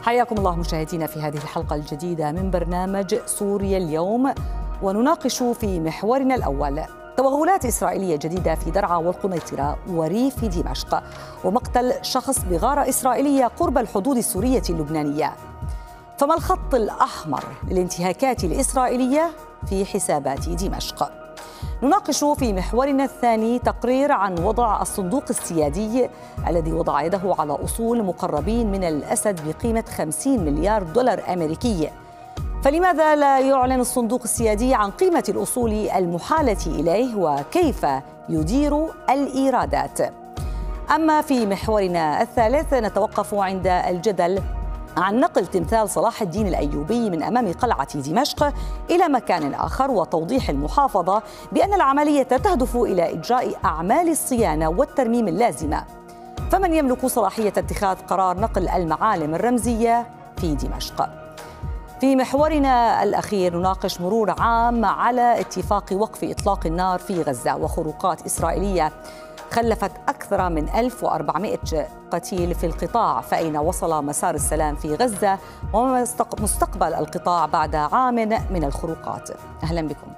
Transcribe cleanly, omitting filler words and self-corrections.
حياكم الله مشاهدينا في هذه الحلقة الجديدة من برنامج سوريا اليوم، ونناقش في محورنا الأول توغلات إسرائيلية جديدة في درعا والقنيطرة وريف دمشق، ومقتل شخص بغارة إسرائيلية قرب الحدود السورية اللبنانية. فما الخط الأحمر للانتهاكات الإسرائيلية في حسابات دمشق؟ نناقش في محورنا الثاني تقرير عن وضع الصندوق السيادي الذي وضع يده على أصول مقربين من الأسد بقيمة 50 مليار دولار أمريكي. فلماذا لا يعلن الصندوق السيادي عن قيمة الأصول المحالة إليه وكيف يدير الإيرادات؟ أما في محورنا الثالث نتوقف عند الجدل عن نقل تمثال صلاح الدين الأيوبي من أمام قلعة دمشق إلى مكان آخر، وتوضيح المحافظة بأن العملية تهدف إلى إجراء أعمال الصيانة والترميم اللازمة. فمن يملك صلاحية اتخاذ قرار نقل المعالم الرمزية في دمشق؟ في محورنا الأخير نناقش مرور عام على اتفاق وقف إطلاق النار في غزة وخروقات إسرائيلية خلفت أكثر من 1400 قتيل في القطاع، فأين وصل مسار السلام في غزة وما مستقبل القطاع بعد عام من الخروقات؟ أهلا بكم.